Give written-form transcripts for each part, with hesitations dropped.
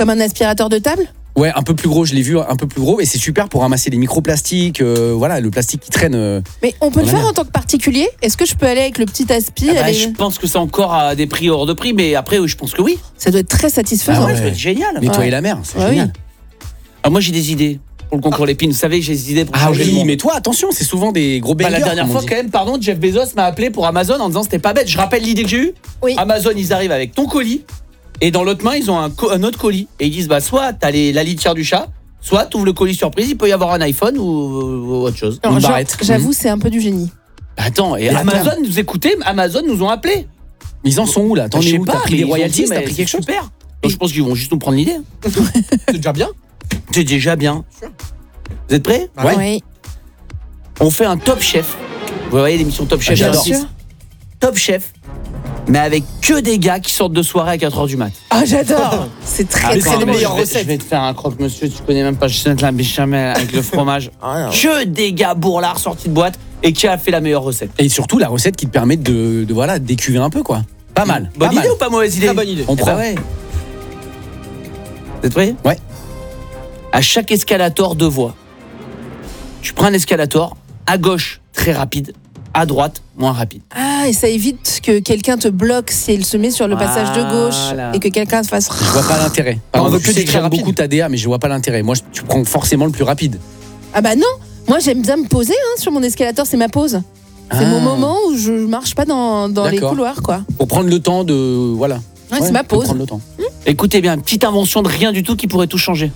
Comme un aspirateur de table ? Ouais, un peu plus gros, je l'ai vu, un peu plus gros, et c'est super pour ramasser les microplastiques, voilà, le plastique qui traîne. Mais on peut le faire en tant que particulier ? Est-ce que je peux aller avec le petit aspi ? Je pense que c'est encore à des prix hors de prix, mais après, je pense que oui. Ça doit être très satisfaisant. Ça doit être génial. Nettoyer la mer, c'est génial. Alors moi, j'ai des idées pour le concours Lépine. Vous savez, j'ai des idées pour changer le monde. Mais toi, attention, c'est souvent des gros bangers. La dernière fois, quand même, Jeff Bezos m'a appelé pour Amazon en disant c'était pas bête. Je rappelle l'idée que j'ai eue. Oui. Amazon, ils arrivent avec ton colis, et dans l'autre main, ils ont un autre colis. Et ils disent, soit t'as la litière du chat, soit tu ouvres le colis surprise, il peut y avoir un iPhone ou autre chose. Alors, j'avoue, c'est un peu du génie. Attends, et Amazon, nous écoutez, Amazon nous ont appelés. Ils en sont où là? T'en es où? T'as pris des royalties? T'as pris quelque chose? Super. Je pense qu'ils vont juste nous prendre l'idée. C'est déjà bien. C'est déjà bien. Vous êtes prêts? Ouais. Oui. On fait un Top Chef. Vous voyez l'émission Top Chef? J'adore. Top Chef, mais avec que des gars qui sortent de soirée à 4h du mat. Ah, j'adore. C'est très c'est les meilleures recettes. Je vais te faire un croque-monsieur, tu connais même pas, je sais la béchamel avec le fromage. Que des gars bourlards sortis de boîte et qui a fait la meilleure recette. Et surtout la recette qui te permet de voilà, décuver un peu quoi. Pas mal. Bonne idée ou pas mauvaise idée? Très bonne idée. On prend. Ouais. Vous êtes prêts? Ouais. À chaque escalator, 2 voies. Tu prends un escalator, à gauche, très rapide, à droite, moins rapide. Ah, et ça évite que quelqu'un te bloque si elle se met sur le passage de gauche et que quelqu'un se fasse... Je vois pas l'intérêt. On veut Je que sais du que très j'aime rapide. beaucoup ta DA, mais je vois pas l'intérêt. Moi, tu prends forcément le plus rapide. Ah bah non, moi j'aime bien me poser sur mon escalator, c'est ma pause. C'est mon moment où je marche pas dans les couloirs, quoi. Pour prendre le temps de... Voilà. Ouais, c'est ma pause. Prendre le temps. Écoutez bien, petite invention de rien du tout qui pourrait tout changer.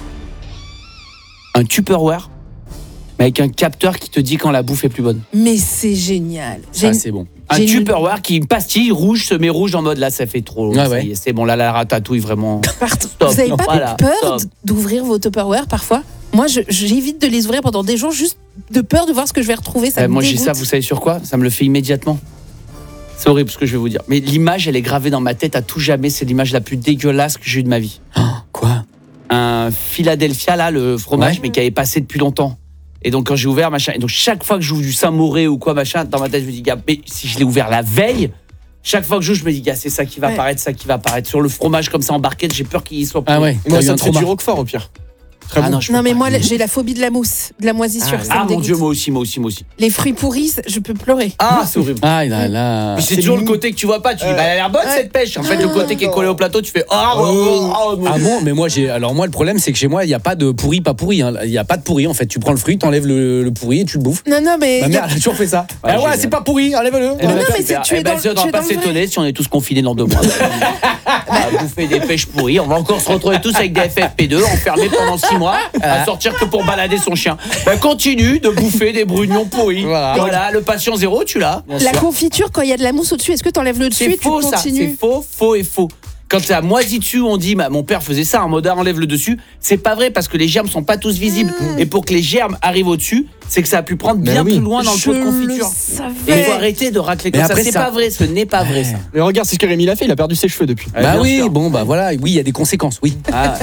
Un Tupperware, mais avec un capteur qui te dit quand la bouffe est plus bonne. Mais c'est génial. Ça, c'est bon. Un Tupperware qui pastille rouge, se met rouge en mode là, ça fait trop. Ah ça y est, c'est bon, là, la ratatouille vraiment. Vous avez pas peur d'ouvrir vos Tupperware parfois? Moi, j'évite de les ouvrir pendant des jours juste de peur de voir ce que je vais retrouver. Ça me moi, j'ai dégoûte. ça, vous savez sur quoi? Ça me le fait immédiatement. C'est horrible ce que je vais vous dire. Mais l'image, elle est gravée dans ma tête à tout jamais. C'est l'image la plus dégueulasse que j'ai eue de ma vie. Quoi? Un Philadelphia, là, le fromage, mais qui avait passé depuis longtemps. Et donc, quand j'ai ouvert, machin. Et donc, chaque fois que j'ouvre du Saint-Moré ou quoi, machin, dans ma tête, je me dis, gars, mais si je l'ai ouvert la veille, chaque fois que j'ouvre, je me dis, gars, c'est ça qui va apparaître, ça qui va apparaître. Sur le fromage comme ça en barquette, j'ai peur qu'il soit. Ah ouais. Moi, ça me fait du roquefort au pire. Non, mais moi, j'ai la phobie de la mousse, de la moisissure. Ah mon Dieu, moi aussi. Les fruits pourris, je peux pleurer. Ah, c'est horrible. Ah là. Puis c'est toujours le côté que tu vois pas, tu dis, bah, elle a l'air bonne cette pêche. En fait, le côté qui est collé au plateau, tu fais, Ah bon, mais moi le problème c'est que chez moi il y a pas de pourri, pas pourri. Il y a pas de pourri en fait. Tu prends le fruit, t'enlèves le pourri et tu le bouffes. Non, mais. Ma mère elle a toujours fait ça. Ouais, c'est pas pourri, enlève-le. Non, mais tu es dans le on va pas s'étonner si on est tous confinés dans 2 mois. On va bouffer des pêches pourries. On va encore se retrouver tous avec des FFP2 enfermés pendant 6 mois à sortir que pour balader son chien. Continue de bouffer des brugnons pourris. Voilà, le patient zéro, tu l'as. La confiture, quand il y a de la mousse au-dessus, est-ce que t'enlèves le dessus et tu continues? C'est faux et faux. Quand la moisi dessus, on dit, mon père faisait ça, en mode enlève le dessus. C'est pas vrai parce que les germes sont pas tous visibles. Et pour que les germes arrivent au-dessus, c'est que ça a pu prendre bien plus loin dans le pot de confiture. Et il faut arrêter de racler comme ça. C'est pas vrai, ce n'est pas vrai ça. Mais regarde, c'est ce que Rémi a fait, il a perdu ses cheveux depuis. Bah oui, bon bah voilà, oui, il y a des conséquences, oui.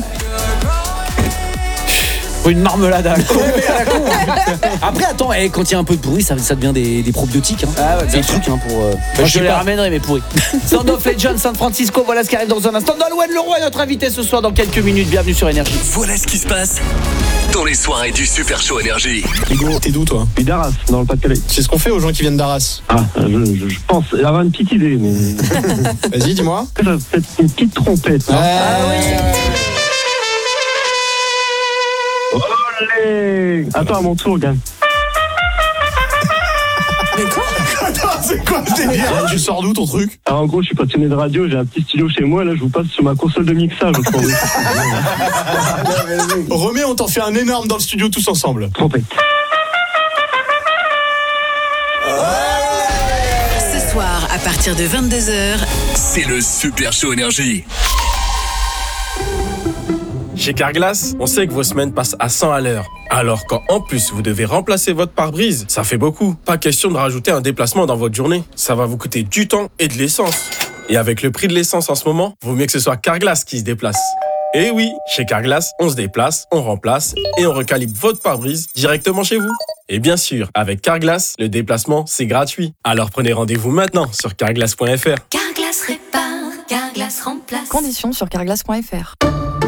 Faut une marmelade à la con. Après attends, quand il y a un peu de pourri, ça devient des probiotiques. C'est des trucs pour. Je les ramènerai mais pourris. Sound of Legend, San Francisco, voilà ce qui arrive dans un instant. Nolwenn Leroy est notre invité ce soir dans quelques minutes. Bienvenue sur Énergie. Voilà ce qui se passe dans les soirées du Super Show Énergie. Hugo, t'es d'où toi? Et d'Arras, dans le Pas-de-Calais. C'est ce qu'on fait aux gens qui viennent d'Arras. Ah, je pense avoir une petite idée, mais... Vas-y, dis-moi. Ça peut être une petite trompette. Olé! Attends, à mon tour, gars. Mais quoi? Attends, c'est quoi ce délire? Tu sors d'où ton truc? Alors, en gros, je suis passionné de radio, j'ai un petit stylo chez moi, là, je vous passe sur ma console de mixage. Remets, on t'en fait un énorme dans le studio tous ensemble. Trompette. Ce soir, à partir de 22h, c'est le Super Show Énergie. Chez Carglass, on sait que vos semaines passent à 100 à l'heure. Alors quand en plus vous devez remplacer votre pare-brise, ça fait beaucoup. Pas question de rajouter un déplacement dans votre journée. Ça va vous coûter du temps et de l'essence. Et avec le prix de l'essence en ce moment, vaut mieux que ce soit Carglass qui se déplace. Et oui, chez Carglass, on se déplace, on remplace et on recalibre votre pare-brise directement chez vous. Et bien sûr, avec Carglass, le déplacement, c'est gratuit. Alors prenez rendez-vous maintenant sur carglass.fr. Carglass répare, Carglass remplace. Conditions sur carglass.fr.